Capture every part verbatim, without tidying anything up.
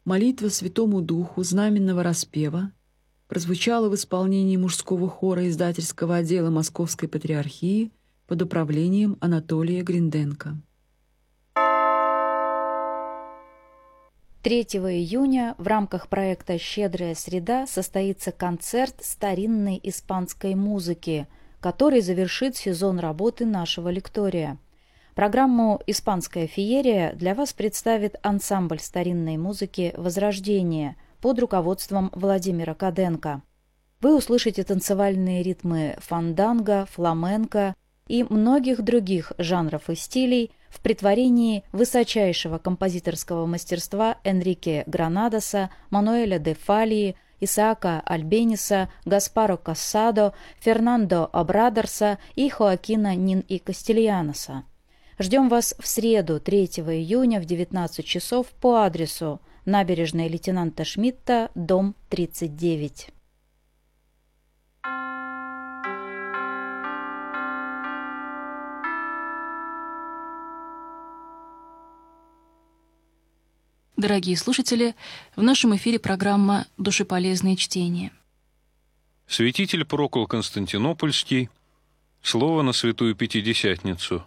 Молитва Святому Духу знаменного распева прозвучала в исполнении мужского хора издательского отдела Московской Патриархии под управлением Анатолия Гринденко. третьего июня в рамках проекта «Щедрая среда» состоится концерт старинной испанской музыки, который завершит сезон работы нашего лектория. Программу «Испанская феерия» для вас представит ансамбль старинной музыки «Возрождение» под руководством Владимира Каденко. Вы услышите танцевальные ритмы фанданго, фламенко и многих других жанров и стилей в претворении высочайшего композиторского мастерства Энрике Гранадоса, Мануэля де Фалии, Исаака Альбениса, Гаспаро Кассадо, Фернандо Обрадорса и Хоакина Нин и Кастильяноса. Ждем вас в среду, третьего июня в девятнадцать часов по адресу набережная лейтенанта Шмидта, дом тридцать девять. Дорогие слушатели, в нашем эфире программа «Душеполезные чтения». Святитель Прокол Константинопольский. Слово на Святую Пятидесятницу.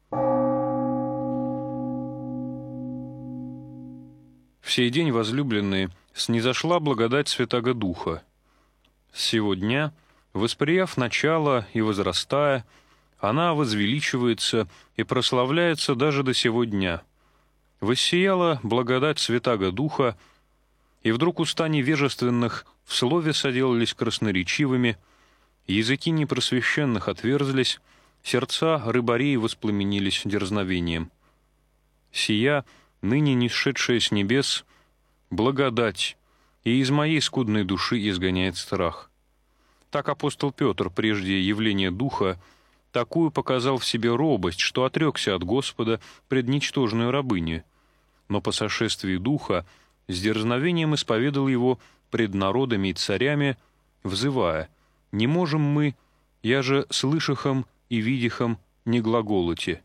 В сей день, возлюбленные, снизошла благодать Святаго Духа. С сего дня, восприяв начало и возрастая, она возвеличивается и прославляется даже до сего дня. Воссияла благодать Святаго Духа, и вдруг уста невежественных в слове соделались красноречивыми, языки непросвещенных отверзлись, сердца рыбарей воспламенились дерзновением. Сия, ныне нисшедшая с небес, благодать, и из моей скудной души изгоняет страх. Так апостол Петр прежде явления Духа такую показал в себе робость, что отрекся от Господа пред ничтожную рабыню, но по сошествии Духа с дерзновением исповедал его пред народами и царями, взывая: «Не можем мы, я же слышахом и видихом не глаголоте».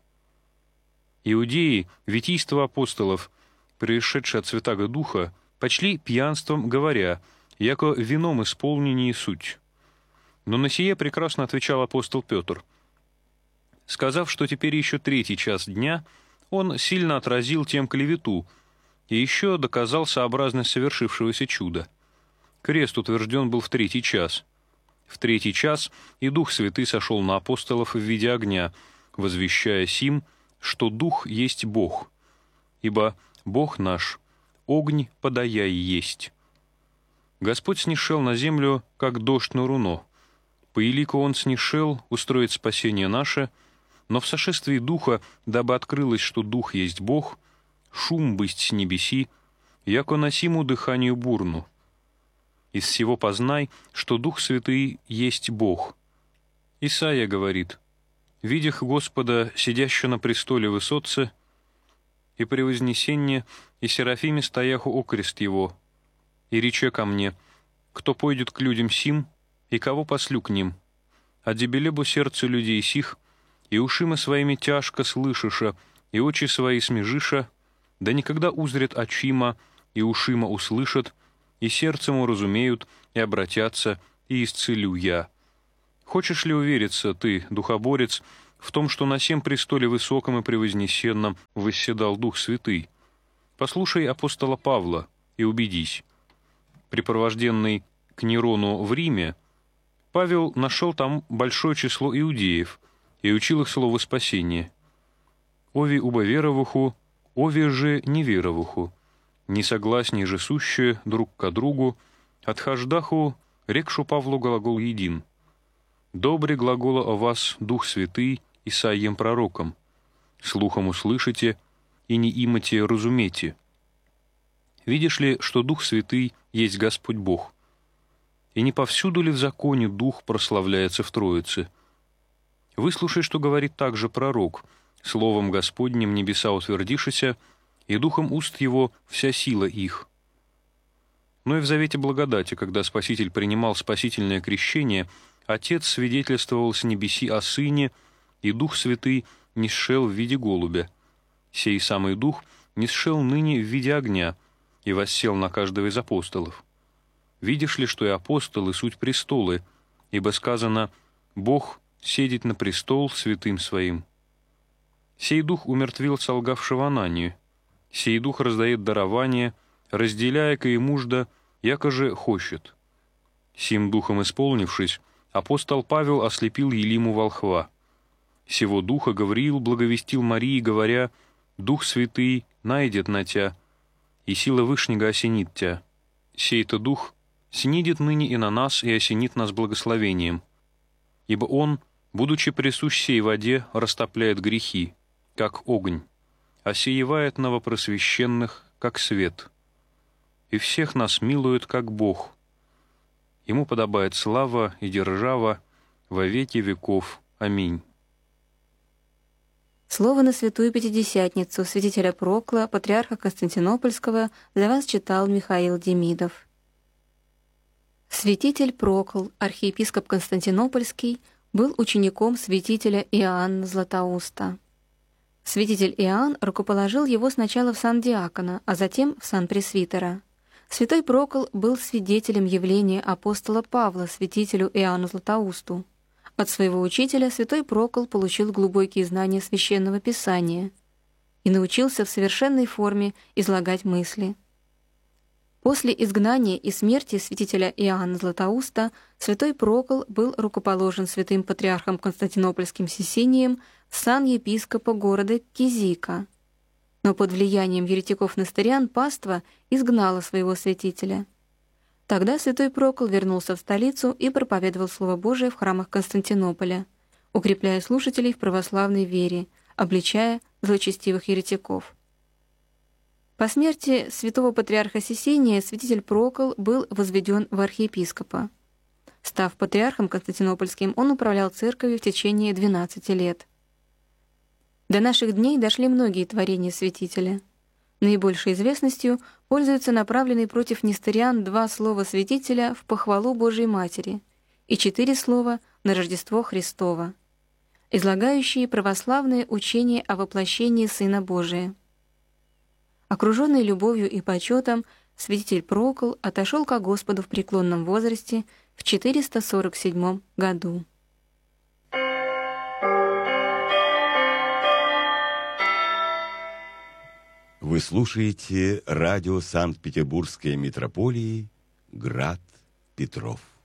Иудеи, витийство апостолов, пришедшие от Святаго Духа, почли пьянством, говоря, яко вином исполнении суть. Но на сие прекрасно отвечал апостол Петр. Сказав, что теперь еще третий час дня, он сильно отразил тем клевету и еще доказал сообразность совершившегося чуда. Крест утвержден был в третий час. В третий час и Дух Святый сошел на апостолов в виде огня, возвещая сим, что Дух есть Бог, ибо Бог наш, огонь подая есть. Господь снишел на землю, как дождь на руно. По елику Он снишел устроить спасение наше, но в сошествии Духа, дабы открылось, что Дух есть Бог, шум бысть с небеси, яко носиму дыханию бурну. Из всего познай, что Дух Святый есть Бог. Исайя говорит: «Видях Господа, сидящего на престоле высотце, и при вознесении, и серафиме стояху окрест его, и рече ко мне: кто пойдет к людям сим, и кого послю к ним? А дебелебу сердце людей сих, и ушима своими тяжко слышиша, и очи свои смежиша, да никогда узрят очима, и ушима услышат, и сердцем уразумеют, и обратятся, и исцелю я». Хочешь ли увериться, ты, духоборец, в том, что на сем престоле высоком и превознесенном восседал Дух Святый? Послушай апостола Павла и убедись. Припровожденный к Нерону в Риме, Павел нашел там большое число иудеев и учил их слову спасения. «Ови уба веровуху, ови же неверовуху, несогласней же сущие друг ко другу, отхождаху рекшу Павлу глагол един. Добре глагола о вас Дух Святый Исаием пророком, слухом услышите и не имате разумете. Видишь ли, что Дух Святый есть Господь Бог? И не повсюду ли в законе Дух прославляется в Троице? Выслушай, что говорит также пророк: словом Господним небеса утвердишися, и духом уст его вся сила их». Но и в завете благодати, когда Спаситель принимал спасительное крещение, Отец свидетельствовал с небеси о Сыне, и Дух Святый нисшел в виде голубя. Сей самый Дух нисшел ныне в виде огня, и воссел на каждого из апостолов. Видишь ли, что и апостолы суть престолы, ибо сказано: Бог седит на престол святым своим. Сей дух умертвил солгавшего Ананию. Сей дух раздает дарование, разделяя ко и мужда, яко же хочет. Сим духом исполнившись, апостол Павел ослепил Елиму волхва. Сего духа Гавриил благовестил Марии, говоря: Дух Святый найдет на тя, и сила Вышнего осенит тя. Сей-то дух снидет ныне и на нас, и осенит нас благословением. Ибо он, будучи присущ сей воде, растопляет грехи, как огонь, осеевает новопросвященных, как свет. И всех нас милует, как Бог. Ему подобает слава и держава во веки веков. Аминь. Слово на Святую Пятидесятницу святителя Прокла, патриарха Константинопольского, для вас читал Михаил Демидов. Святитель Прокл, архиепископ Константинопольский, был учеником святителя Иоанна Златоуста. Святитель Иоанн рукоположил его сначала в сан диакона, а затем в сан пресвитера. Святой Прокл был свидетелем явления апостола Павла святителю Иоанну Златоусту. От своего учителя святой Прокл получил глубокие знания Священного Писания и научился в совершенной форме излагать мысли. После изгнания и смерти святителя Иоанна Златоуста святой Прокл был рукоположен святым патриархом Константинопольским Сесением в сан епископа города Кизика. Но под влиянием еретиков-нестырян паства изгнала своего святителя. Тогда святой Прокл вернулся в столицу и проповедовал Слово Божие в храмах Константинополя, укрепляя слушателей в православной вере, обличая злочестивых еретиков. По смерти святого патриарха Сесения святитель Прокл был возведен в архиепископа. Став патриархом Константинопольским, он управлял церковью в течение двенадцати лет. До наших дней дошли многие творения святителя. Наибольшей известностью пользуются направленные против нестырян два слова святителя в похвалу Божией Матери и четыре слова на Рождество Христово, излагающие православное учение о воплощении Сына Божия. Окруженный любовью и почетом, святитель Прокл отошел ко Господу в преклонном возрасте в четыреста сорок седьмом году. Вы слушаете радио Санкт-Петербургской митрополии «Град Петров».